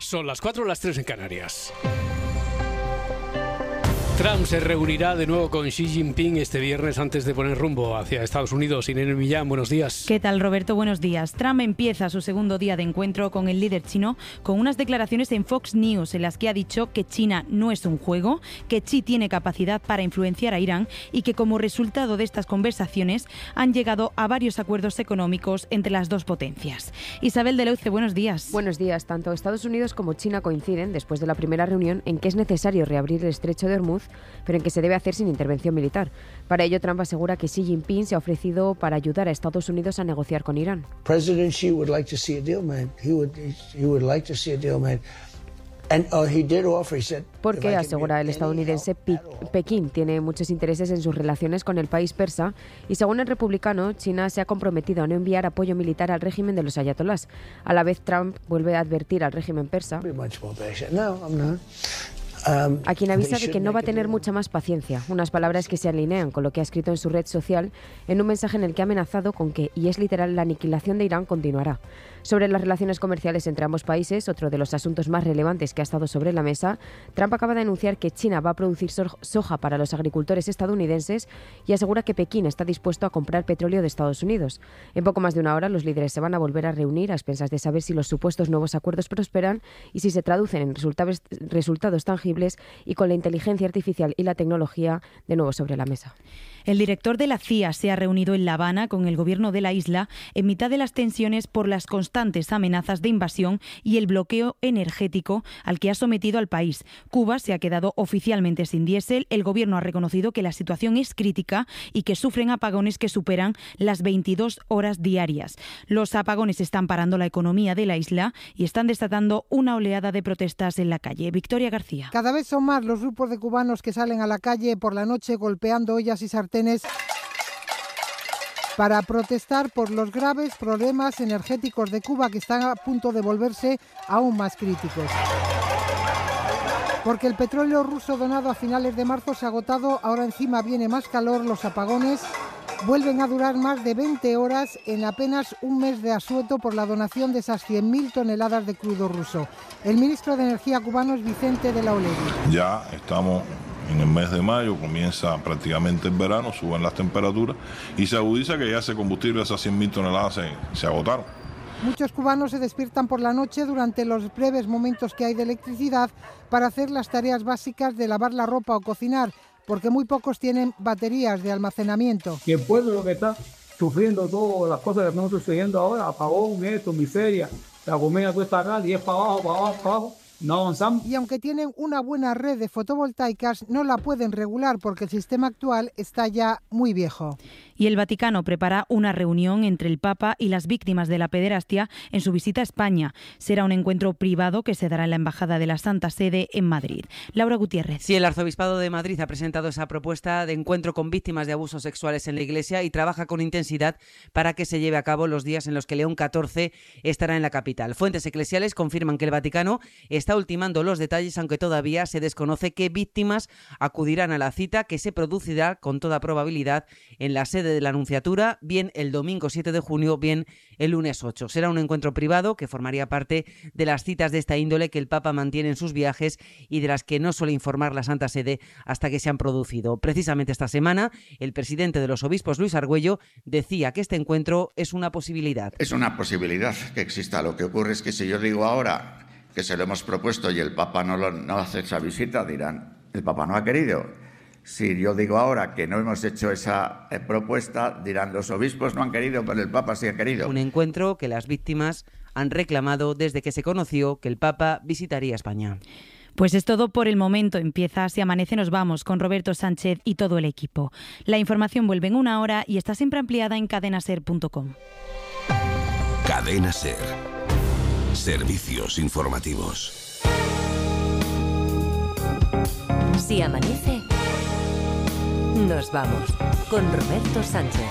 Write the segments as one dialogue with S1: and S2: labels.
S1: Son las 4, las 3 en Canarias. Trump se reunirá de nuevo con Xi Jinping este viernes antes de poner rumbo hacia Estados Unidos. Irene Millán, buenos días.
S2: ¿Qué tal, Roberto? Buenos días. Trump empieza su segundo día de encuentro con el líder chino con unas declaraciones en Fox News en las que ha dicho que China no es un juego, que Xi tiene capacidad para influenciar a Irán y que como resultado de estas conversaciones han llegado a varios acuerdos económicos entre las dos potencias. Isabel de Leuce, buenos días.
S3: Buenos días. Tanto Estados Unidos como China coinciden, después de la primera reunión, en que es necesario reabrir el estrecho de Hormuz, pero en que se debe hacer sin intervención militar. Para ello, Trump asegura que Xi Jinping se ha ofrecido para ayudar a Estados Unidos a negociar con Irán.
S4: President Xi would like to see a deal made. He would like to see a deal made.
S3: Porque, asegura el estadounidense, Pekín tiene muchos intereses en sus relaciones con el país persa y, según el republicano, China se ha comprometido a no enviar apoyo militar al régimen de los ayatolás. A la vez, Trump vuelve a advertir al régimen persa, a quien avisa de que no va a tener mucha más paciencia, unas palabras que se alinean con lo que ha escrito en su red social en un mensaje en el que ha amenazado con que, y es literal, la aniquilación de Irán continuará. Sobre las relaciones comerciales entre ambos países, otro de los asuntos más relevantes que ha estado sobre la mesa, Trump acaba de anunciar que China va a producir soja para los agricultores estadounidenses y asegura que Pekín está dispuesto a comprar petróleo de Estados Unidos. En poco más de una hora, los líderes se van a volver a reunir a expensas de saber si los supuestos nuevos acuerdos prosperan y si se traducen en resultados tangibles y con la inteligencia artificial y la tecnología de nuevo sobre la mesa.
S2: El director de la CIA se ha reunido en La Habana con el gobierno de la isla en mitad de las tensiones por las constantes amenazas de invasión y el bloqueo energético al que ha sometido al país. Cuba se ha quedado oficialmente sin diésel. El gobierno ha reconocido que la situación es crítica y que sufren apagones que superan las 22 horas diarias. Los apagones están parando la economía de la isla y están desatando una oleada de protestas en la calle. Victoria García.
S5: Cada vez son más los grupos de cubanos que salen a la calle por la noche golpeando ollas y sartenes para protestar por los graves problemas energéticos de Cuba que están a punto de volverse aún más críticos. Porque el petróleo ruso donado a finales de marzo se ha agotado, ahora encima viene más calor, los apagones vuelven a durar más de 20 horas en apenas un mes de asueto por la donación de esas 100.000 toneladas de crudo ruso. El ministro de Energía cubano es Vicente de la Olegui.
S6: Ya estamos en el mes de mayo, comienza prácticamente el verano, suben las temperaturas y se agudiza que ya ese combustible, esas 100.000 toneladas se agotaron.
S5: Muchos cubanos se despiertan por la noche durante los breves momentos que hay de electricidad para hacer las tareas básicas de lavar la ropa o cocinar, porque muy pocos tienen baterías de almacenamiento.
S7: Y el pueblo lo que está sufriendo todas las cosas que están sucediendo ahora, apagón, esto, miseria, la comida cuesta caro y es para abajo, para abajo, para abajo. No avanzamos.
S5: Y aunque tienen una buena red de fotovoltaicas, no la pueden regular porque el sistema actual está ya muy viejo.
S2: Y el Vaticano prepara una reunión entre el Papa y las víctimas de la pederastia en su visita a España. Será un encuentro privado que se dará en la Embajada de la Santa Sede en Madrid. Laura Gutiérrez.
S8: Sí, el Arzobispado de Madrid ha presentado esa propuesta de encuentro con víctimas de abusos sexuales en la Iglesia y trabaja con intensidad para que se lleve a cabo los días en los que León XIV estará en la capital. Fuentes eclesiales confirman que el Vaticano está ultimando los detalles, aunque todavía se desconoce qué víctimas acudirán a la cita, que se producirá con toda probabilidad en la sede de la Anunciatura, bien el domingo 7 de junio, bien el lunes 8. Será un encuentro privado que formaría parte de las citas de esta índole que el Papa mantiene en sus viajes y de las que no suele informar la Santa Sede hasta que se han producido. Precisamente esta semana, el presidente de los obispos, Luis Argüello, decía que este encuentro es una posibilidad.
S9: Es una posibilidad que exista. Lo que ocurre es que si yo digo ahora que se lo hemos propuesto y el Papa no hace esa visita, dirán, el Papa no ha querido. Si yo digo ahora que no hemos hecho esa propuesta, dirán, los obispos no han querido, pero el Papa sí ha querido.
S8: Un encuentro que las víctimas han reclamado desde que se conoció que el Papa visitaría España.
S2: Pues es todo por el momento. Empieza Si Amanece Nos Vamos con Roberto Sánchez y todo el equipo. La información vuelve en una hora y está siempre ampliada en cadenaser.com.
S10: Cadena Ser. Servicios informativos.
S11: Si amanece, nos vamos con Roberto Sánchez.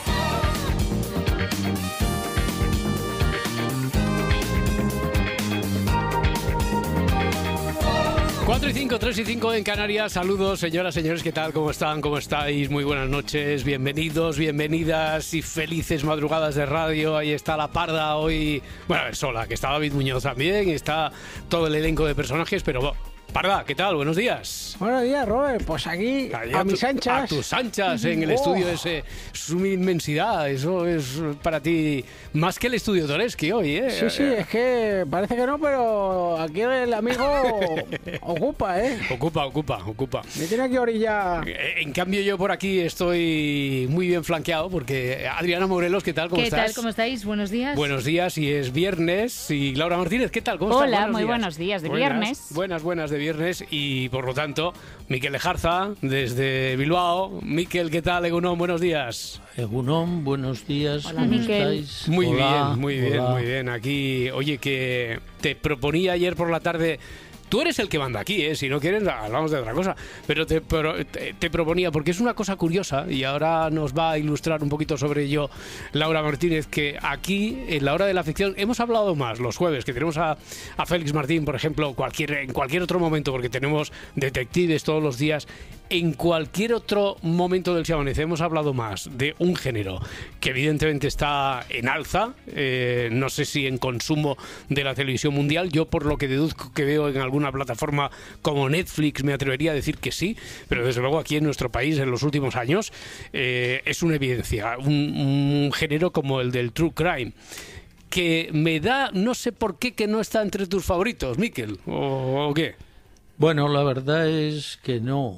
S1: 4 y 5, 3 y 5 en Canarias. Saludos, señoras, señores, ¿qué tal? ¿Cómo están? ¿Cómo estáis? Muy buenas noches, bienvenidos, bienvenidas y felices madrugadas de radio. Ahí está la parda hoy, bueno, a ver, sola, que está David Muñoz también, está todo el elenco de personajes, pero... Parda, ¿qué tal? Buenos días.
S12: Buenos días, Robert. Pues aquí, a mis anchas.
S1: A tus anchas, en el estudio ese, su inmensidad. Eso es para ti más que el estudio Toreski hoy, ¿eh?
S12: Sí, es que parece que no, pero aquí el amigo ocupa, ¿eh?
S1: Ocupa.
S12: Me tiene que orillar.
S1: En cambio, yo por aquí estoy muy bien flanqueado porque Adriana Morelos, ¿qué tal? ¿Cómo estás?
S13: ¿Qué tal? ¿Cómo estáis? Buenos días.
S1: Buenos días, y es viernes. Y Laura Martínez, ¿qué tal? ¿Cómo estás?
S13: Hola, muy buenos días de viernes.
S1: Buenas de viernes, y por lo tanto, Miquel Lejarza, desde Bilbao. Miquel, ¿qué tal? Egunon, buenos días.
S14: Egunon, buenos días.
S13: Hola, Miquel.
S1: Muy bien. Aquí, oye, que te proponía ayer por la tarde... Tú eres el que manda aquí, ¿eh? Si no quieres, hablamos de otra cosa. Pero te proponía, porque es una cosa curiosa, y ahora nos va a ilustrar un poquito sobre ello Laura Martínez, que aquí, en la hora de la ficción, hemos hablado más los jueves, que tenemos a Félix Martín, por ejemplo, en cualquier otro momento, porque tenemos detectives todos los días. En cualquier otro momento del Se Amanece hemos hablado más de un género que evidentemente está en alza, no sé si en consumo de la televisión mundial. Yo, por lo que deduzco que veo en alguna plataforma como Netflix, me atrevería a decir que sí, pero desde luego aquí en nuestro país en los últimos años es una evidencia, un género como el del True Crime, que me da, no sé por qué, que no está entre tus favoritos, Miquel, ¿o qué?
S14: Bueno, la verdad es que no,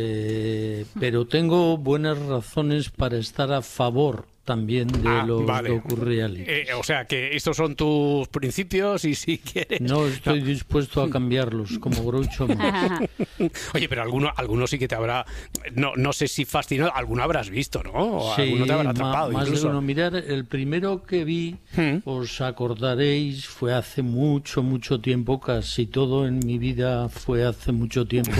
S14: pero tengo buenas razones para estar a favor también de los docu-reality.
S1: O sea, que estos son tus principios y si quieres...
S14: No estoy dispuesto a cambiarlos, como Groucho Marx.
S1: Oye, pero alguno sí que te habrá... No sé si fascinado, alguno habrás visto, ¿no? O
S14: sí,
S1: alguno te habrá atrapado
S14: más
S1: incluso.
S14: de uno. Mirad, el primero que vi, os acordaréis, fue hace mucho tiempo, casi todo en mi vida fue hace mucho tiempo,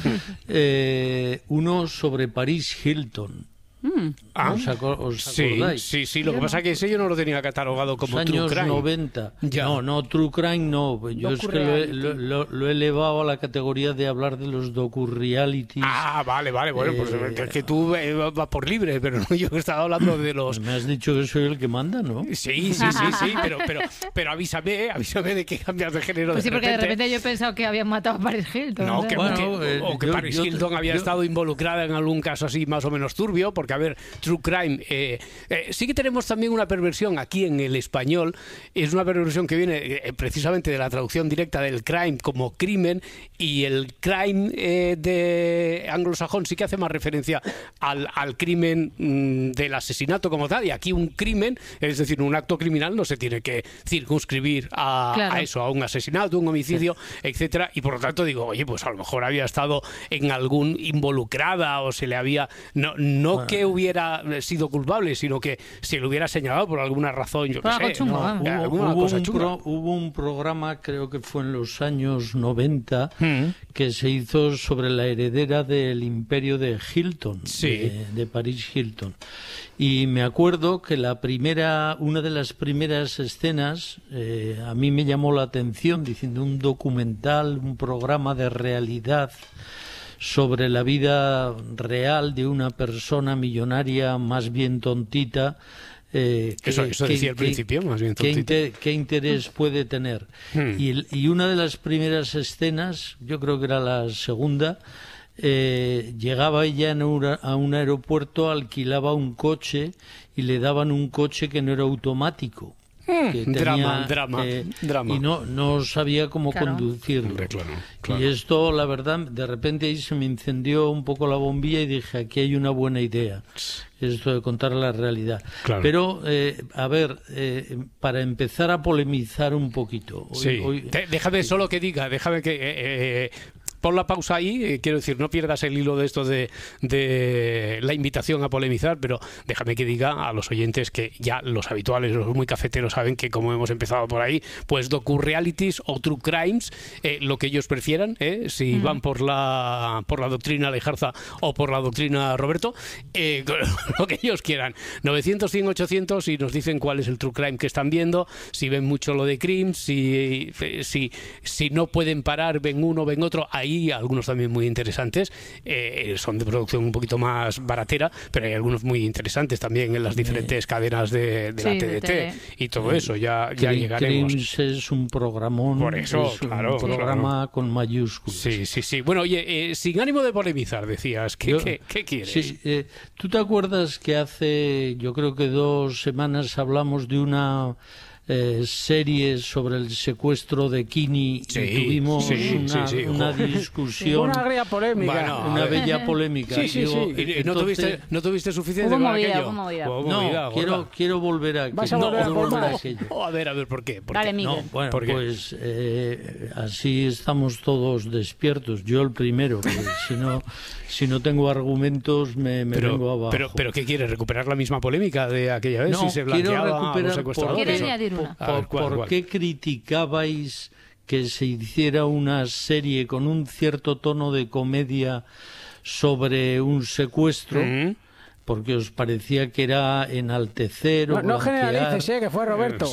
S14: uno sobre Paris Hilton. ¿Os acordáis?
S1: Sí, lo que pasa es que ese yo no lo tenía catalogado como True Crime.
S14: Años 90. No, True Crime no. Yo es que lo he elevado a la categoría de hablar de los docu-realities.
S1: Vale. Bueno, pues es que tú vas por libre, pero no, yo estaba hablando de los...
S14: Me has dicho que soy el que manda, ¿no?
S1: Sí, pero avísame de que cambias de género.
S13: Pues sí, porque de repente yo he pensado que habían matado a Paris Hilton.
S1: No, que Paris Hilton había estado involucrada en algún caso así más o menos turbio, porque a ver, True Crime, sí que tenemos también una perversión aquí en el español. Es una perversión que viene precisamente de la traducción directa del crime como crimen, y el crime de anglosajón sí que hace más referencia al crimen del asesinato como tal, y aquí un crimen, es decir, un acto criminal no se tiene que circunscribir a eso, a un asesinato, un homicidio, etcétera, y por lo tanto digo, oye, pues a lo mejor había estado en algún involucrada o se le había... No que hubiera sido culpable, sino que se le hubiera señalado por alguna razón, yo qué sé.
S14: Hubo un programa, creo que fue en los años 90, que se hizo sobre la heredera del imperio de Hilton, de Paris Hilton. Y me acuerdo que una de las primeras escenas a mí me llamó la atención, diciendo un documental, un programa de realidad sobre la vida real de una persona millonaria más bien tontita.
S1: Eso decía al principio, más bien tontita.
S14: ¿Qué interés puede tener? Y una de las primeras escenas, yo creo que era la segunda, llegaba ella a un aeropuerto, alquilaba un coche y le daban un coche que no era automático. Que tenía,
S1: drama.
S14: Y no sabía cómo conducirlo.
S1: Hombre, claro.
S14: Y esto, la verdad, de repente ahí se me encendió un poco la bombilla y dije, aquí hay una buena idea, esto de contar la realidad. Claro. Pero, a ver, para empezar a polemizar un poquito.
S1: Déjame solo que diga, déjame que... pon la pausa ahí, quiero decir, no pierdas el hilo de esto de la invitación a polemizar, pero déjame que diga a los oyentes que ya los habituales, los muy cafeteros, saben que como hemos empezado por ahí, pues docu-realities o true crimes, lo que ellos prefieran, si van por la doctrina Lejarza o por la doctrina Roberto, lo que ellos quieran. 900, 100, 800 y nos dicen cuál es el true crime que están viendo, si ven mucho lo de crimes, si no pueden parar, ven uno, ven otro, ahí hay algunos también muy interesantes, son de producción un poquito más baratera, pero hay algunos muy interesantes también en las diferentes cadenas de la TDT y todo eso, ya llegaremos.
S14: Crims es un programón,
S1: por eso,
S14: es
S1: claro,
S14: un programa con mayúsculas.
S1: Sí. Bueno, oye, sin ánimo de polemizar, decías, ¿qué quieres?
S14: Sí, ¿tú te acuerdas que hace, yo creo que 2 semanas hablamos de una serie sobre el secuestro de Kini y tuvimos una discusión,
S12: una agria polémica,
S14: bueno, una bella polémica.
S1: Entonces, ¿No tuviste suficiente con aquello?
S14: No, quiero volver a
S12: ¿Vas a volver a aquello?
S1: A ver, ¿por qué?
S13: Dale, Miguel.
S14: Bueno, pues así estamos todos despiertos. Yo el primero, que si no tengo argumentos me vengo abajo.
S1: Pero ¿qué quieres? ¿Recuperar la misma polémica de aquella vez?
S14: No,
S1: si se blanqueaba a los secuestradores.
S14: ¿Por qué criticabais que se hiciera una serie con un cierto tono de comedia sobre un secuestro? Porque os parecía que era enaltecer o
S12: no generalices, que fue Roberto.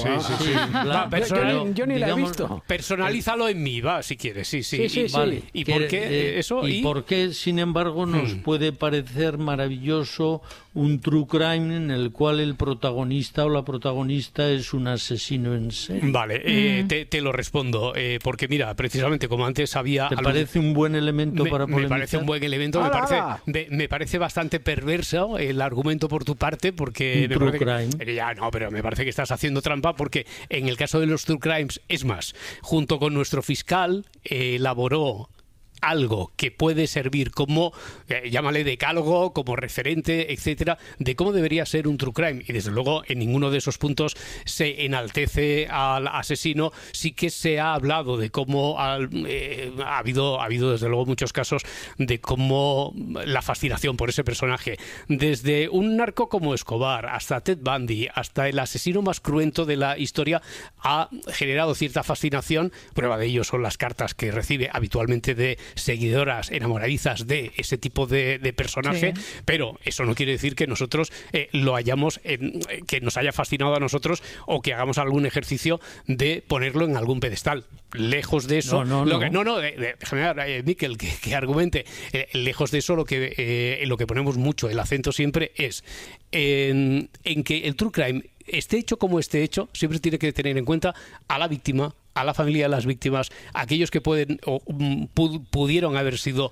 S12: Yo ni la he visto.
S1: Personalízalo en mí, va, si quieres, sí.
S14: Vale.
S1: ¿Y por qué eso?
S14: ¿Y por qué, sin embargo, nos puede parecer maravilloso un true crime en el cual el protagonista o la protagonista es un asesino en serie?
S1: Vale, te lo respondo, porque mira, precisamente como antes había...
S14: ¿Te parece un buen elemento para polemizar?
S1: Me parece un buen elemento, me parece bastante perverso el argumento por tu parte, porque
S14: true crime.
S1: Pero me parece que estás haciendo trampa, porque en el caso de los true crimes, es más, junto con nuestro fiscal elaboró algo que puede servir como, llámale decálogo, como referente, etcétera, de cómo debería ser un true crime. Y desde luego en ninguno de esos puntos se enaltece al asesino. Sí que se ha hablado de cómo ha habido desde luego muchos casos de cómo la fascinación por ese personaje, desde un narco como Escobar hasta Ted Bundy, hasta el asesino más cruento de la historia, ha generado cierta fascinación. Prueba de ello son las cartas que recibe habitualmente de seguidoras enamoradizas de ese tipo de personaje, pero eso no quiere decir que nosotros lo hayamos, que nos haya fascinado a nosotros o que hagamos algún ejercicio de ponerlo en algún pedestal. Lejos de eso, Miquel, que argumente, lejos de eso, en lo que ponemos mucho el acento siempre es en que el true crime esté hecho como esté hecho, siempre tiene que tener en cuenta a la víctima, a la familia de las víctimas, aquellos que pueden o pudieron haber sido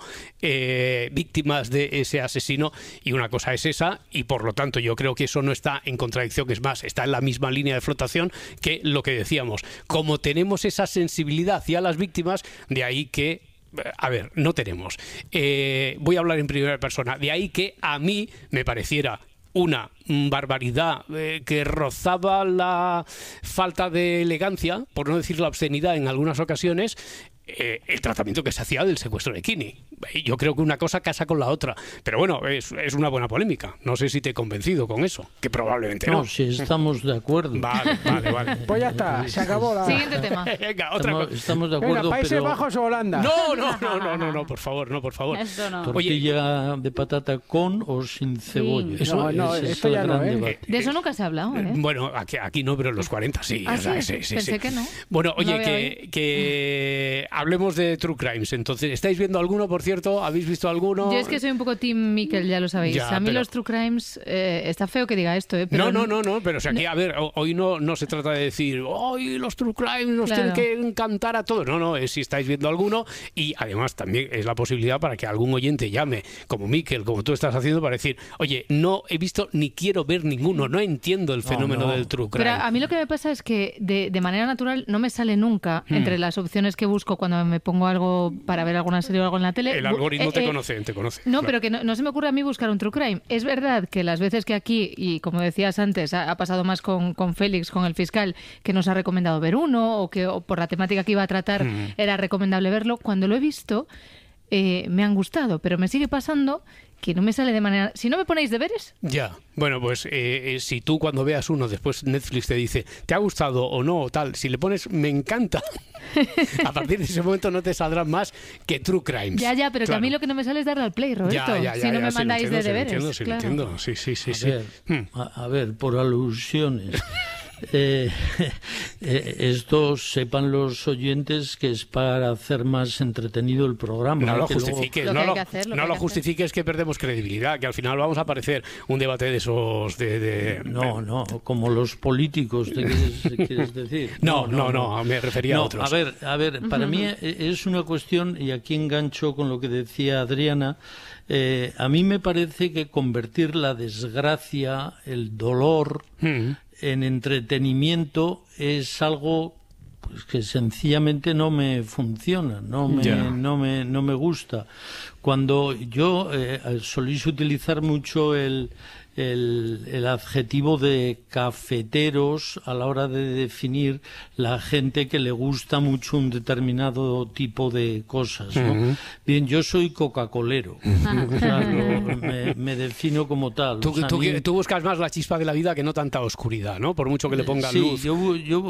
S1: víctimas de ese asesino, y una cosa es esa, y por lo tanto yo creo que eso no está en contradicción, es más, está en la misma línea de flotación que lo que decíamos. Como tenemos esa sensibilidad hacia las víctimas, de ahí que no tenemos. Voy a hablar en primera persona. De ahí que a mí me pareciera una barbaridad que rozaba la falta de elegancia, por no decir la obscenidad en algunas ocasiones, el tratamiento que se hacía del secuestro de Kini. Yo creo que una cosa casa con la otra, pero bueno, es una buena polémica. No sé si te he convencido con eso, que probablemente no.
S14: No, si estamos de acuerdo.
S1: Vale.
S12: Pues ya está, se acabó la...
S13: Siguiente tema.
S1: Venga, otra cosa.
S14: Estamos de acuerdo,
S12: Países Bajos o Holanda.
S1: No, por favor.
S13: Esto no.
S14: Tortilla de patata con o sin cebolla.
S12: Sí. Esto ya no,
S13: De eso nunca se ha hablado,
S1: Bueno, aquí no, pero en los 40 sí.
S13: Sí. Pensé que no.
S1: Bueno, oye, que hablemos de True Crimes. Entonces, ¿estáis viendo alguno, por cierto? ¿Habéis visto alguno?
S13: Yo es que soy un poco team Miquel, ya lo sabéis. A mí los True Crimes, está feo que diga esto, pero...
S1: No, pero o sea, aquí, hoy no se trata de decir, hoy los True Crimes nos tienen que encantar a todos. No, es si estáis viendo alguno, y además también es la posibilidad para que algún oyente llame, como Miquel, como tú estás haciendo, para decir, oye, no he visto ni quiero ver ninguno, no entiendo el fenómeno del True Crime.
S13: Pero a mí lo que me pasa es que de manera natural no me sale nunca entre las opciones que busco cuando me pongo algo para ver alguna serie o algo en la tele.
S1: El algoritmo te conoce.
S13: No, claro. Pero que no se me ocurre a mí buscar un True Crime. Es verdad que las veces que aquí, y como decías antes, ha pasado más con Félix, con el fiscal, que nos ha recomendado ver uno, o por la temática que iba a tratar era recomendable verlo, cuando lo he visto me han gustado, pero me sigue pasando que no me sale de manera... Si no me ponéis deberes...
S1: Ya, bueno, pues si tú cuando veas uno, después Netflix te dice, ¿te ha gustado o no? O tal, si le pones, me encanta, a partir de ese momento no te saldrán más que True Crimes.
S13: Ya, pero que a mí lo que no me sale es darle al play, Roberto. Si no me mandáis de deberes.
S1: Sí, lo entiendo. Sí.
S14: A ver, por alusiones... esto sepan los oyentes que es para hacer más entretenido el programa.
S1: No lo justifiques, no lo justifiques, que perdemos credibilidad, que al final vamos a parecer un debate de esos
S14: No, como los políticos, ¿te quieres decir?
S1: No, me refería a otros.
S14: A ver, para mí es una cuestión, y aquí engancho con lo que decía Adriana, a mí me parece que convertir la desgracia, el dolor, en entretenimiento es algo pues, que sencillamente no me funciona, no me gusta. Cuando yo solís utilizar mucho el adjetivo de cafeteros a la hora de definir la gente que le gusta mucho un determinado tipo de cosas, ¿no? Bien, yo soy coca-colero, me defino como tal.
S1: Tú buscas más la chispa de la vida que no tanta oscuridad, ¿no? Por mucho que le pongan luz.
S14: Yo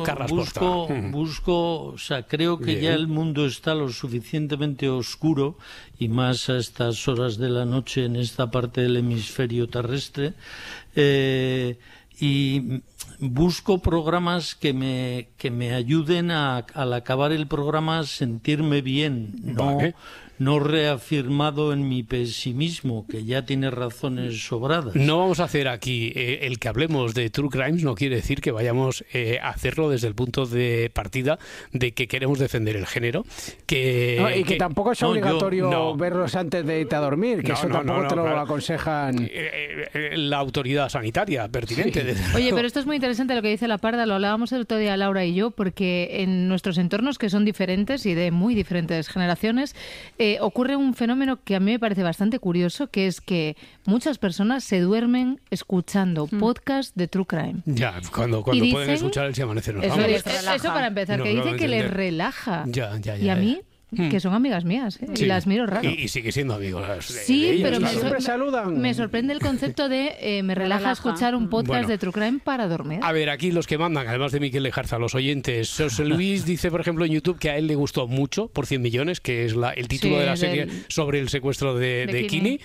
S14: busco, o sea, creo que ya el mundo está lo suficientemente oscuro, y más a estas horas de la noche en esta parte del hemisferio terrestre, y busco programas que me ayuden al acabar el programa sentirme bien, no reafirmado en mi pesimismo, que ya tiene razones sobradas.
S1: No vamos a hacer aquí el que hablemos de True Crimes, no quiere decir que vayamos a hacerlo desde el punto de partida de que queremos defender el género.
S12: Y que tampoco es obligatorio verlos antes de irte a dormir, que eso tampoco te lo aconsejan.
S1: La autoridad sanitaria pertinente.
S13: Sí. Oye, pero esto es muy interesante lo que dice La Parda, lo hablábamos el otro día Laura y yo, porque en nuestros entornos, que son diferentes y de muy diferentes generaciones, ocurre un fenómeno que a mí me parece bastante curioso, que es que muchas personas se duermen escuchando podcast de True Crime.
S1: Ya, cuando pueden escuchar el Si Amanece Nos Vamos.
S13: Eso para empezar, que dicen que les relaja.
S1: Ya,
S13: y a mí, que son amigas mías, y las miro raro.
S1: Y sigue siendo amigos.
S13: Sí, pero
S12: siempre saludan.
S13: Me sorprende el concepto de me relaja escuchar un podcast de True Crime para dormir.
S1: A ver, aquí los que mandan, además de Miquel Lejarza, los oyentes. José Luis dice, por ejemplo, en YouTube que a él le gustó mucho, por 100 millones, que es el título de la serie sobre el secuestro de Kini.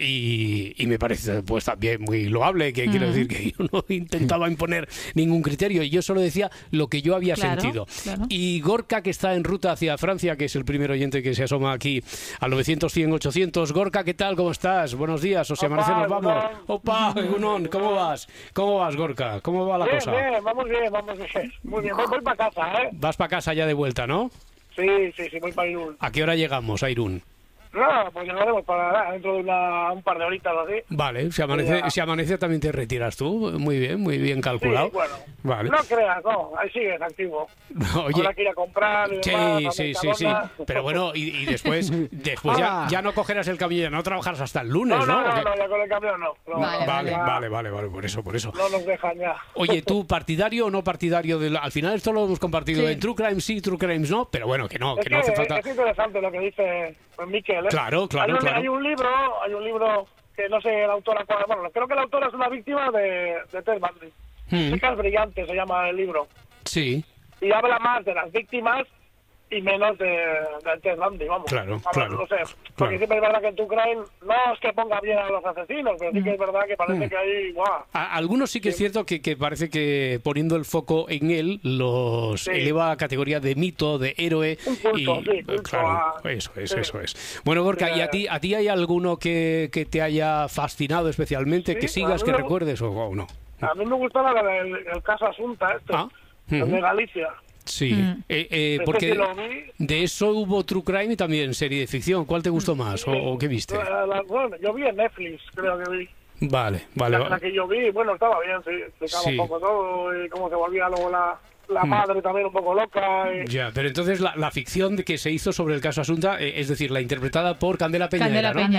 S1: Y me parece pues también muy loable, que quiero decir que yo no intentaba imponer ningún criterio, y yo solo decía lo que yo había sentido. Claro. Y Gorka, que está en ruta hacia Francia, que es el primer oyente que se asoma aquí al 900-100-800. Gorka, ¿qué tal? ¿Cómo estás? Buenos días. O sea, Amanece Nos Vamos. Opa, Egunon, ¿cómo vas? ¿Cómo vas, Gorka? ¿Cómo va la cosa?
S15: Bien, vamos bien. Muy bien, voy para casa, ¿eh?
S1: Vas para casa ya de vuelta, ¿no?
S15: Sí, voy para Irún.
S1: ¿A qué hora llegamos a Irún?
S15: No, pues llegaremos para dentro de un par de horitas o así.
S1: Vale, si amanece también te retiras tú. Muy bien calculado.
S15: Sí, bueno,
S1: vale.
S15: No creas, ahí sigues activo.
S1: Oye,
S15: ahora que ir a comprar y demás,
S1: sí. Pero bueno, y después ya no cogerás el camión, ya no trabajarás hasta el lunes, ¿no?
S15: No, ya con el camión no.
S1: Vale, por eso.
S15: No nos dejan ya.
S1: Oye, ¿tú partidario o no partidario? Al final esto lo hemos compartido en True Crimes sí, True Crimes no, pero bueno, que no hace falta.
S15: Es interesante lo que dice Miquel, ¿eh?
S1: Claro.
S15: Hay un libro que no sé el autor, bueno, creo que el autor es una víctima de Ted Bundy. Chicas Brillantes se llama el libro.
S1: Sí.
S15: Y habla más de las víctimas y menos de Ted Bundy, vamos.
S1: Claro.
S15: No sé, porque siempre es verdad que en True Crime no es que ponga bien a los asesinos, pero sí que es verdad que parece que hay...
S1: Algunos sí que es cierto que parece que poniendo el foco en él los eleva a categoría de mito, de héroe.
S15: Un culto,
S1: claro, eso es. Bueno, Gorka, ¿y a ti hay alguno que te haya fascinado especialmente, que sigas, que recuerdes o no?
S15: A mí me gustaba el caso Asunta, el de Galicia.
S1: Sí, porque de eso hubo True Crime y también serie de ficción. ¿Cuál te gustó más o qué viste?
S15: Bueno, yo vi en Netflix, creo que vi.
S1: Vale.
S15: La que yo vi, bueno, estaba bien, sí. Explicaba un poco todo y cómo se volvía luego la madre también un poco loca.
S1: Ya, pero entonces la ficción de que se hizo sobre el caso Asunta, es decir, la interpretada por Candela Peña.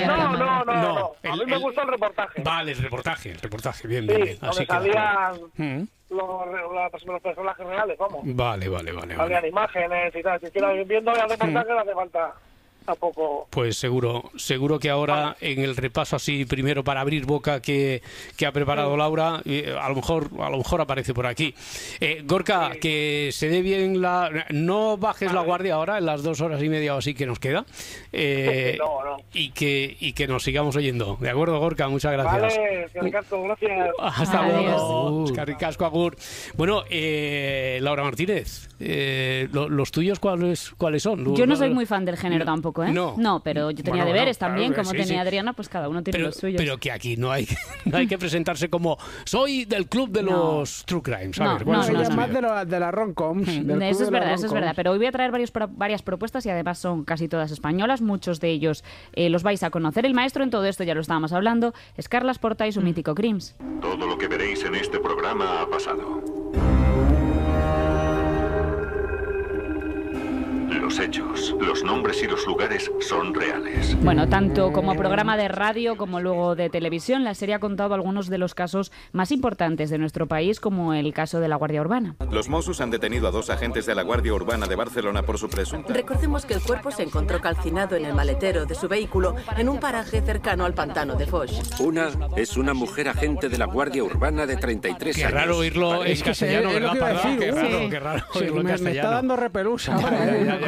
S15: No. A mí me gustó el reportaje.
S1: Vale, el reportaje, bien.
S15: Donde salían los personajes reales, vamos.
S1: Vale.
S15: Habían imágenes y tal. Si quieres viendo el reportaje no hace falta tampoco...
S1: Pues seguro que ahora en el repaso así primero para abrir boca que ha preparado Laura, a lo mejor aparece por aquí. Gorka, que se dé bien no bajes la guardia ahora en las 2 horas y media o así que nos queda,
S15: No.
S1: y que nos sigamos oyendo. ¿De acuerdo, Gorka? Muchas gracias.
S15: Vale, Carricasco, gracias.
S1: Hasta luego. Carricasco, agur. Bueno, Laura Martínez, ¿los tuyos cuáles son?
S16: Yo no soy muy fan del género tampoco, ¿eh?
S1: No,
S16: pero yo tenía deberes también,
S1: claro,
S16: como tenía Adriana, pues cada uno tiene los suyos.
S1: Pero que aquí no hay que presentarse como soy del club de los True Crimes. A ver,
S12: más de la rom-coms.
S16: Eso es verdad. Pero hoy voy a traer varias propuestas y además son casi todas españolas. Muchos de ellos los vais a conocer. El maestro en todo esto, ya lo estábamos hablando, es Carles Porta y su mítico Crims.
S17: Todo lo que veréis en este programa ha pasado. Los hechos, los nombres y los lugares son reales.
S16: Bueno, tanto como programa de radio como luego de televisión, la serie ha contado algunos de los casos más importantes de nuestro país, como el caso de la Guardia Urbana.
S18: Los Mossos han detenido a 2 agentes de la Guardia Urbana de Barcelona por su presunta...
S19: Recordemos que el cuerpo se encontró calcinado en el maletero de su vehículo en un paraje cercano al pantano de Foix.
S20: Una es una mujer agente de la Guardia Urbana de 33 años.
S1: Qué raro oírlo en castellano, ¿verdad? Qué raro oírlo en castellano.
S12: Me está dando repelús ahora.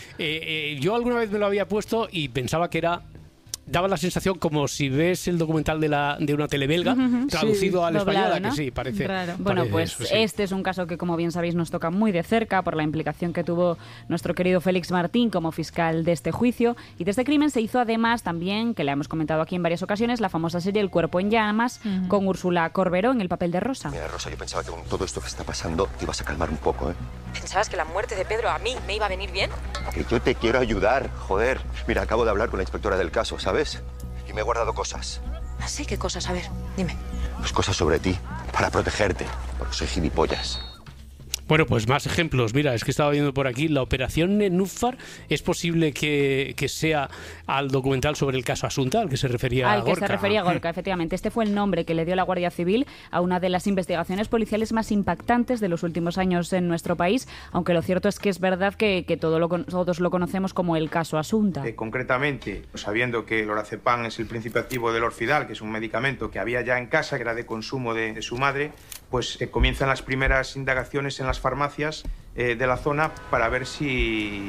S1: Yo alguna vez me lo había puesto y pensaba que daba la sensación como si ves el documental de una telebelga traducido al español, ¿no? Que sí, parece raro.
S16: Bueno, pues
S1: eso, sí.
S16: Este es un caso que, como bien sabéis, nos toca muy de cerca por la implicación que tuvo nuestro querido Félix Martín como fiscal de este juicio. Y de este crimen se hizo además también, que le hemos comentado aquí en varias ocasiones, la famosa serie El cuerpo en llamas, con Úrsula Corberó en el papel de Rosa.
S21: Mira, Rosa, yo pensaba que con todo esto que está pasando te ibas a calmar un poco, ¿eh?
S22: ¿Pensabas que la muerte de Pedro a mí me iba a venir bien?
S21: Que yo te quiero ayudar, joder. Mira, acabo de hablar con la inspectora del caso, ¿sabes? Y me he guardado cosas.
S22: ¿Ah, sí? ¿Qué cosas? A ver, dime.
S21: Pues cosas sobre ti, para protegerte, porque soy gilipollas.
S1: Bueno, pues más ejemplos. Mira, es que estaba viendo por aquí la operación Nenúfar. Es posible que sea al documental sobre el caso Asunta, al que se refería Gorka.
S16: Al que se refería Gorka, efectivamente. Este fue el nombre que le dio la Guardia Civil a una de las investigaciones policiales más impactantes de los últimos años en nuestro país, aunque lo cierto es que es verdad que todos lo conocemos como el caso Asunta.
S23: Concretamente, sabiendo que el lorazepam es el principio activo del Orfidal, que es un medicamento que había ya en casa, que era de consumo de su madre, pues comienzan las primeras indagaciones en las farmacias de la zona para ver si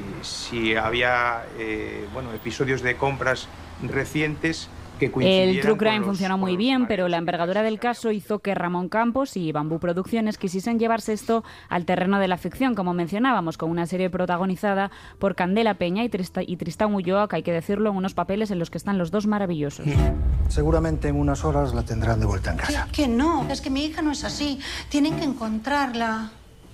S23: había episodios de compras recientes que coincidieran.
S16: El True Crime funcionó muy bien, pero la envergadura del caso hizo que Ramón Campos y Bambú Producciones quisiesen llevarse esto al terreno de la ficción, como mencionábamos, con una serie protagonizada por Candela Peña y Tristán Ulloa, que hay que decirlo, en unos papeles en los que están los dos maravillosos.
S4: Seguramente en unas horas la tendrán de vuelta en casa.
S24: Que no, es que mi hija no es así. Tienen que encontrarla.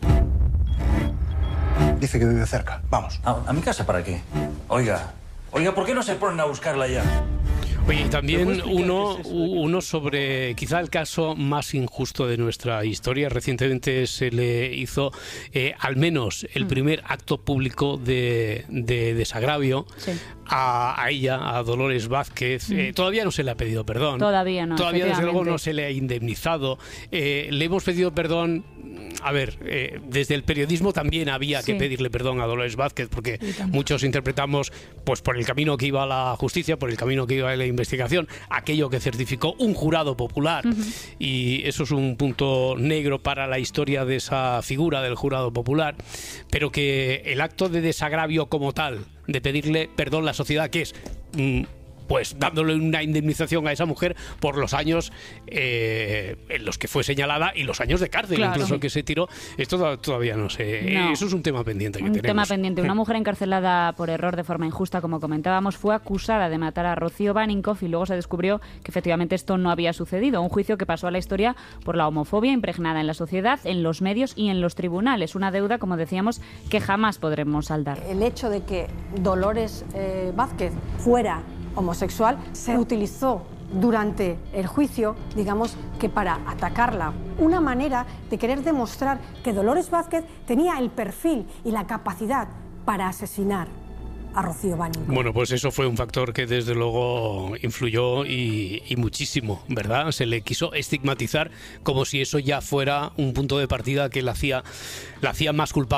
S4: Dice que vive cerca. Vamos.
S25: ¿A mi casa para qué? Oiga, ¿por qué no se ponen a buscarla ya?
S1: Oye, y también uno sobre quizá el caso más injusto de nuestra historia. Recientemente se le hizo al menos el primer acto público de desagravio a ella, a Dolores Vázquez. Todavía no se le ha pedido perdón.
S16: Todavía no.
S1: Todavía, desde luego, no se le ha indemnizado. Le hemos pedido perdón. A ver, desde el periodismo también había que pedirle perdón a Dolores Vázquez, porque muchos interpretamos, pues por el camino que iba a la justicia, por el camino que iba a la investigación, aquello que certificó un jurado popular. Y eso es un punto negro para la historia de esa figura del jurado popular. Pero que el acto de desagravio como tal, de pedirle perdón a la sociedad, que es pues dándole una indemnización a esa mujer por los años en los que fue señalada y los años de cárcel, incluso que se tiró. Esto todavía no sé. No. Eso es un tema pendiente que tenemos. Un
S16: tema pendiente. Una mujer encarcelada por error de forma injusta, como comentábamos, fue acusada de matar a Rocío Baninkoff y luego se descubrió que efectivamente esto no había sucedido. Un juicio que pasó a la historia por la homofobia impregnada en la sociedad, en los medios y en los tribunales. Una deuda, como decíamos, que jamás podremos saldar.
S24: El hecho de que Dolores Vázquez fuera homosexual se utilizó durante el juicio, digamos, que para atacarla. Una manera de querer demostrar que Dolores Vázquez tenía el perfil y la capacidad para asesinar a Rocío Baninkoff.
S1: Bueno, pues eso fue un factor que desde luego influyó y muchísimo, ¿verdad? Se le quiso estigmatizar como si eso ya fuera un punto de partida que la hacía más culpable.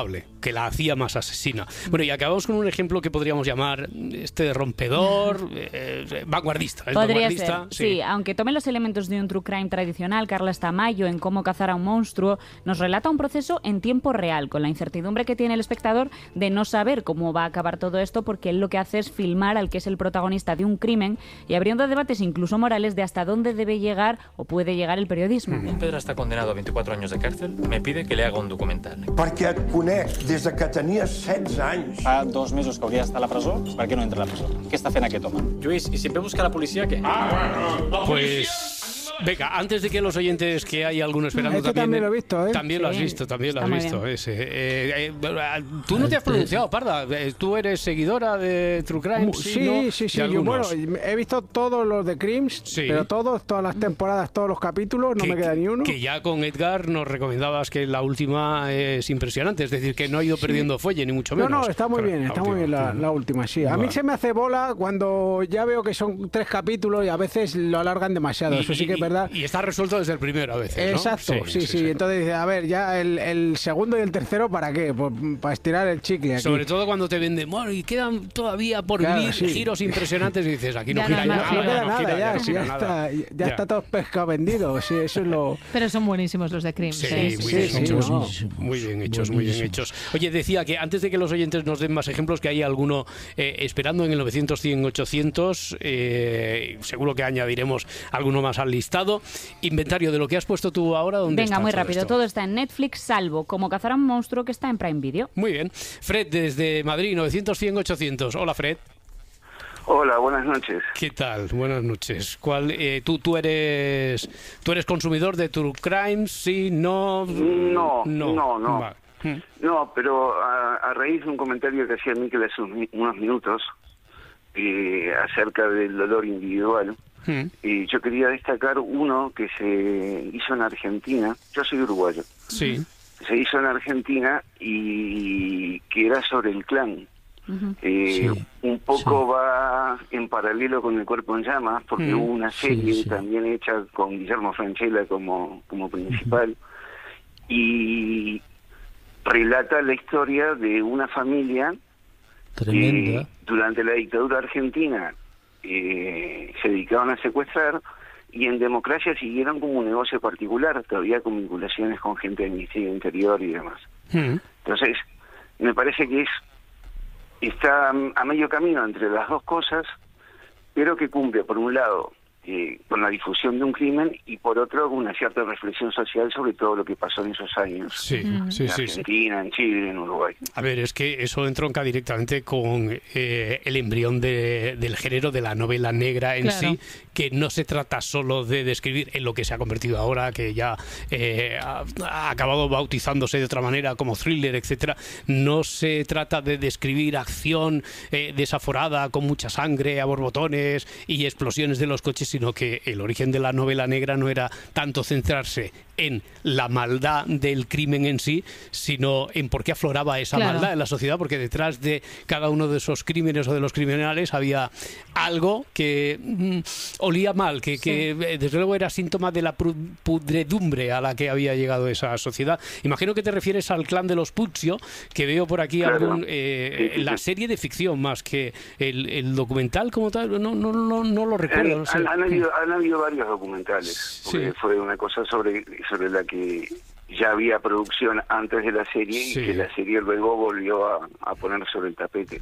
S1: que la hacía más asesina. Bueno, y acabamos con un ejemplo que podríamos llamar rompedor, vanguardista.
S16: Podría ser, sí. Aunque tome los elementos de un true crime tradicional, Carles Tamayo, en Cómo cazar a un monstruo, nos relata un proceso en tiempo real, con la incertidumbre que tiene el espectador de no saber cómo va a acabar todo esto, porque él lo que hace es filmar al que es el protagonista de un crimen y abriendo debates incluso morales de hasta dónde debe llegar o puede llegar el periodismo.
S3: El Pedro está condenado a 24 años de cárcel. Me pide que le haga un documental.
S5: Perquè et conec des de que tenia 16 anys.
S3: Fa 2 mesos que hauria d'estar a la presó. Per què no entra a la presó? Què està fent aquest home? Lluís, ¿y siempre busca a la policía qué?
S1: Pues... Venga, antes de que los oyentes, que hay alguno esperando
S12: también lo he visto, ¿eh?
S1: También lo has visto, también lo has visto. Tú no te has pronunciado, Parda. ¿Tú eres seguidora de True Crime?
S12: Sí. Yo, bueno, he visto todos los de Crimes, pero todas las temporadas, todos los capítulos, no me queda ni uno.
S1: Que ya con Edgar nos recomendabas que la última es impresionante, es decir, que no ha ido perdiendo fuelle, ni mucho menos.
S12: No, está muy bien, la última, sí. A mí se me hace bola cuando ya veo que son 3 capítulos y a veces lo alargan demasiado, eso sí que es verdad.
S1: Y está resuelto desde el primero a veces, ¿no?
S12: Exacto, sí. Entonces dice, a ver, ya el segundo y el tercero, ¿para qué? Pues para estirar el chicle aquí.
S1: Sobre todo cuando te venden, bueno, y quedan todavía por vivir giros impresionantes y dices, aquí no gira nada.
S12: Ya está todo pescado vendido, sí, eso es lo...
S13: Pero son buenísimos los de Crims.
S1: Muy bien hechos. Oye, decía que antes de que los oyentes nos den más ejemplos, que hay alguno esperando en el 900, 100, 800, seguro que añadiremos alguno más al listado. Inventario de lo que has puesto tú ahora. ¿Dónde
S16: Venga,
S1: está
S16: muy rápido.
S1: esto?
S16: Todo está en Netflix, salvo Cómo cazar a un monstruo, que está en Prime Video.
S1: Muy bien. Fred, desde Madrid, 900, 100, 800. Hola, Fred.
S6: Hola, buenas noches.
S1: ¿Qué tal? Buenas noches. ¿Tú eres consumidor de True Crime? ¿Sí? ¿No?
S6: No.
S1: Vale.
S6: No, pero a raíz de un comentario que hacía Mikel hace unos minutos acerca del dolor individual, y yo quería destacar uno que se hizo en Argentina. Yo soy uruguayo.
S1: Sí.
S6: Se hizo en Argentina y que era sobre el clan. Un poco va en paralelo con El cuerpo en llamas, porque hubo una serie también hecha con Guillermo Francella como principal, y relata la historia de una familia
S14: tremenda.
S6: Durante la dictadura argentina se dedicaban a secuestrar, y en democracia siguieron como un negocio particular, todavía con vinculaciones con gente del Ministerio del Interior y demás. Entonces, me parece que está a medio camino entre las dos cosas, pero que cumple, por un lado, con la difusión de un crimen, y por otro, con una cierta reflexión social sobre todo lo que pasó en esos años en Argentina, en Chile, en Uruguay.
S1: A ver, es que eso entronca directamente con el embrión del género de la novela negra en sí, que no se trata solo de describir en lo que se ha convertido ahora, que ya ha acabado bautizándose de otra manera como thriller, etcétera. No se trata de describir acción desaforada con mucha sangre a borbotones y explosiones de los coches, sino que el origen de la novela negra no era tanto centrarse en la maldad del crimen en sí, sino en por qué afloraba esa maldad en la sociedad, porque detrás de cada uno de esos crímenes o de los criminales había algo que olía mal, que desde luego era síntoma de la pudredumbre a la que había llegado esa sociedad. Imagino que te refieres al clan de los Puccio, que veo por aquí la serie de ficción más que el documental como tal, no lo recuerdo. No sé.
S6: Han habido varios documentales, porque fue una cosa sobre la que ya había producción antes de la serie, y que la serie luego volvió a poner sobre el tapete.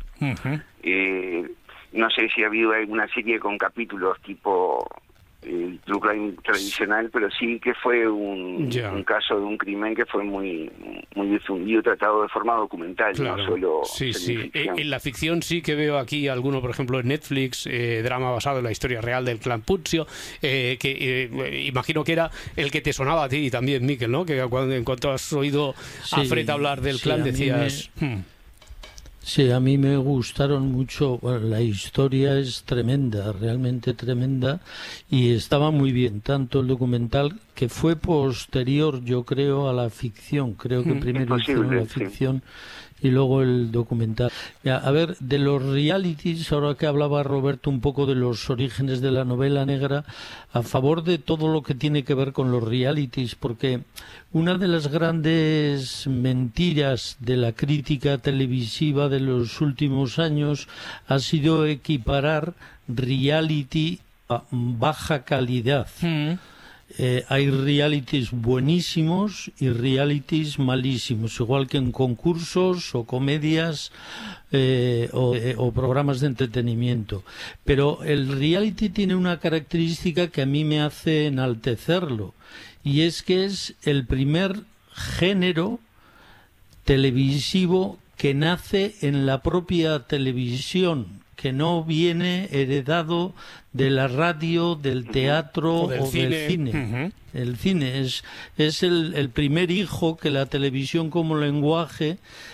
S6: No sé si ha habido alguna serie con capítulos tipo el True Crime tradicional, pero sí que fue un caso de un crimen que fue muy difundido, tratado de forma documental, no solo ficción.
S1: En la ficción sí que veo aquí alguno, por ejemplo en Netflix, drama basado en la historia real del clan Puccio, que imagino que era el que te sonaba a ti también, Mikel, ¿no? Que en cuanto has oído a Fred hablar del clan decías...
S14: Sí, a mí me gustaron mucho. Bueno, la historia es tremenda, realmente tremenda, y estaba muy bien, tanto el documental, que fue posterior, yo creo, a la ficción. Creo que primero hicieron la ficción, y luego el documental. Ya, a ver, de los realities, ahora que hablaba Roberto un poco de los orígenes de la novela negra, a favor de todo lo que tiene que ver con los realities, porque una de las grandes mentiras de la crítica televisiva de los últimos años ha sido equiparar reality a baja calidad. Hay realities buenísimos y realities malísimos, igual que en concursos o comedias o programas de entretenimiento. Pero el reality tiene una característica que a mí me hace enaltecerlo, y es que es el primer género televisivo que nace en la propia televisión, que no viene heredado de la radio, del teatro o del cine. El cine es el primer hijo que la televisión como lenguaje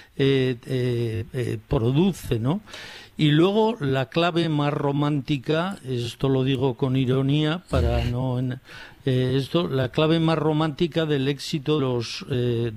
S14: produce, ¿no? Y luego la clave más romántica, esto lo digo con ironía para no... la clave más romántica del éxito de los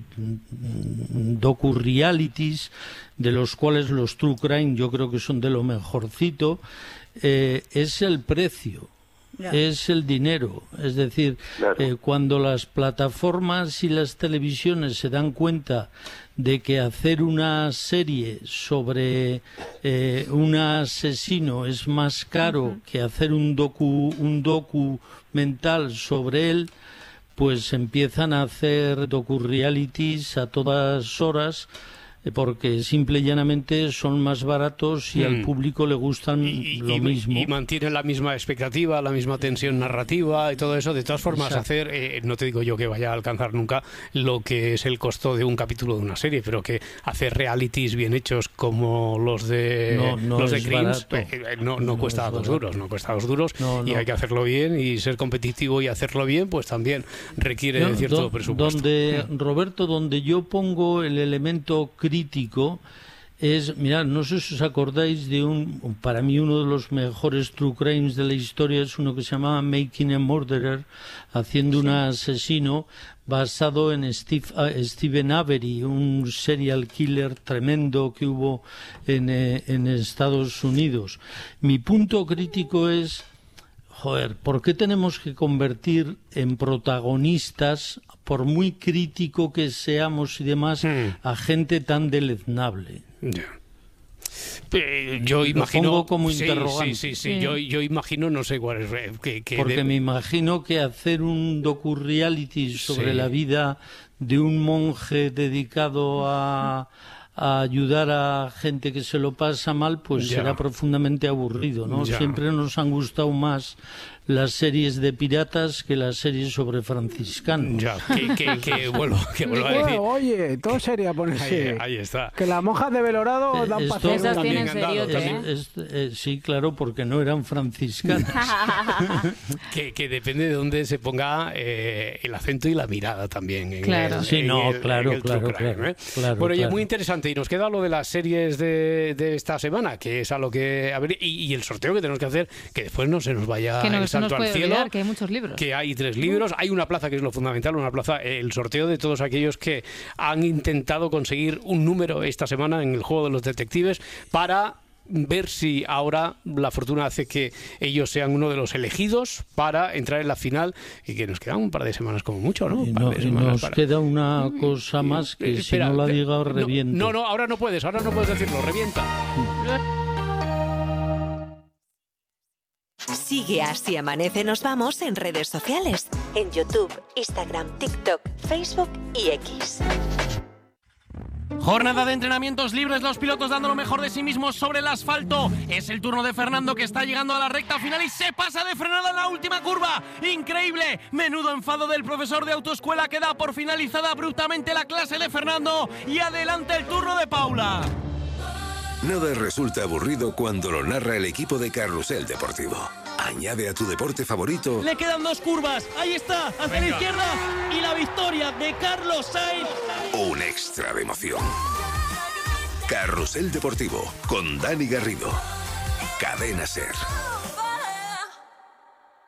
S14: docu-realities, de los cuales los True Crime yo creo que son de lo mejorcito, es el precio, es el dinero. Es decir, cuando las plataformas y las televisiones se dan cuenta de que hacer una serie sobre un asesino es más caro que hacer un documental sobre él, pues empiezan a hacer docu-realities a todas horas, porque simple y llanamente son más baratos y al público le gustan lo mismo.
S1: Y mantienen la misma expectativa, la misma tensión narrativa y todo eso. De todas formas, hacer, no te digo yo que vaya a alcanzar nunca lo que es el costo de un capítulo de una serie, pero que hacer realities bien hechos como los de Crims no cuesta 2 duros, no cuesta 2 duros, y hay que hacerlo bien, y ser competitivo y hacerlo bien, pues también requiere cierto presupuesto.
S14: Roberto, donde yo pongo el elemento crítico es, mirad, no sé si os acordáis de para mí uno de los mejores true crimes de la historia, es uno que se llamaba Making a Murderer, haciendo un asesino, basado en Stephen Avery, un serial killer tremendo que hubo en Estados Unidos. Mi punto crítico es, ¿por qué tenemos que convertir en protagonistas, por muy crítico que seamos y demás, a gente tan deleznable?
S1: Yo imagino,
S14: lo pongo como interrogante.
S1: Sí. Yo imagino, no sé cuál es.
S14: Porque me imagino que hacer un docu-reality sobre la vida de un monje dedicado a ayudar a gente que se lo pasa mal, pues será profundamente aburrido, ¿no? Siempre nos han gustado más las series de piratas que las series sobre franciscanos.
S1: Que vuelvo a decir.
S12: Oye, todo sería ponerse.
S1: Ahí está.
S12: Que las monjas de Belorado dan paseo.
S16: Esas tienen serio,
S14: sí, claro, porque no eran franciscanas.
S1: que depende de dónde se ponga el acento y la mirada también.
S14: Claro.
S1: Bueno, y es muy interesante. Y nos queda lo de las series de esta semana, que es a lo que... A ver, y el sorteo que tenemos que hacer, que después no se nos vaya el salto al cielo.
S13: Olvidar, que hay muchos libros.
S1: Que hay 3 libros. Hay una plaza que es lo fundamental, una plaza, el sorteo de todos aquellos que han intentado conseguir un número esta semana en el juego de los detectives, para ver si ahora la fortuna hace que ellos sean uno de los elegidos para entrar en la final, y que nos quedan un par de semanas como mucho, ¿no?
S14: Queda una cosa más que si no la diga revienta.
S1: No, ahora no puedes decirlo, revienta.
S11: Sigue Así Amanece Nos Vamos en redes sociales, en YouTube, Instagram, TikTok, Facebook y X.
S2: Jornada de entrenamientos libres, los pilotos dando lo mejor de sí mismos sobre el asfalto. Es el turno de Fernando, que está llegando a la recta final y se pasa de frenada en la última curva. ¡Increíble! Menudo enfado del profesor de autoescuela, que da por finalizada abruptamente la clase de Fernando, y adelante el turno de Paula.
S7: Nada resulta aburrido cuando lo narra el equipo de Carrusel Deportivo. Añade a tu deporte favorito.
S2: Le quedan 2 curvas. Ahí está, hacia la izquierda. Y la victoria de Carlos Sainz.
S7: Un extra de emoción. Carrusel Deportivo con Dani Garrido. Cadena SER.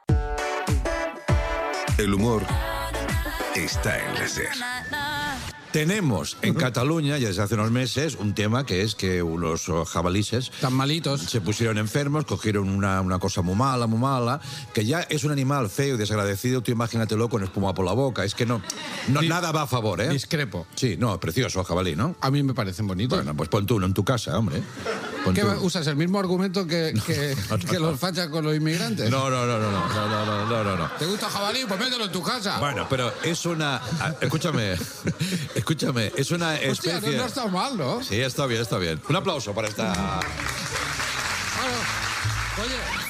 S7: El humor está en la SER.
S8: Tenemos en Cataluña, ya desde hace unos meses, un tema que es que unos jabalíes
S9: tan malitos
S8: se pusieron enfermos, cogieron una cosa muy mala, que ya es un animal feo y desagradecido, tú imagínatelo con espuma por la boca, es que no nada va a favor, ¿eh?
S9: Discrepo.
S8: Sí, no, precioso jabalí, ¿no?
S9: A mí me parecen bonitos.
S8: Bueno, pues pon tú uno en tu casa, hombre.
S9: ¿Qué usas? ¿El mismo argumento que los fachas con los inmigrantes?
S8: No.
S9: ¿Te gusta jabalí? Pues mételo en tu casa.
S8: Bueno, pero es una... Escúchame, es una especie...
S9: Hostia, no está mal, ¿no?
S8: Sí, está bien. Un aplauso para esta...
S9: Bueno, oye...